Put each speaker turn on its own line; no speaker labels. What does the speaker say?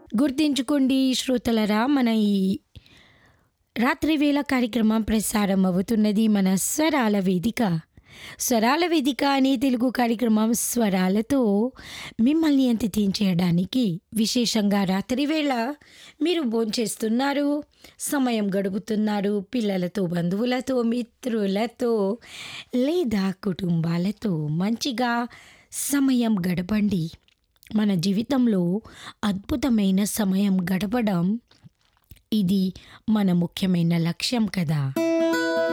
గుర్తుంచుకోండి శ్రోతలరా, మన ఈ రాత్రి వేళ కార్యక్రమం ప్రసారం అవుతున్నది మన స్వరాల వేదిక. స్వరాల వేదిక అనే తెలుగు కార్యక్రమం స్వరాలతో మిమ్మల్ని ఎంటర్‌టైన్ చేయడానికి. విశేషంగా రాత్రి వేళ మీరు భోంచేస్తున్నారు, సమయం గడుపుతున్నారు, పిల్లలతో, బంధువులతో, మిత్రులతో లేదా కుటుంబాలతో మంచిగా సమయం గడపండి. మన జీవితంలో అద్భుతమైన సమయం గడపడం ఇది మన ముఖ్యమైన లక్ష్యం కదా!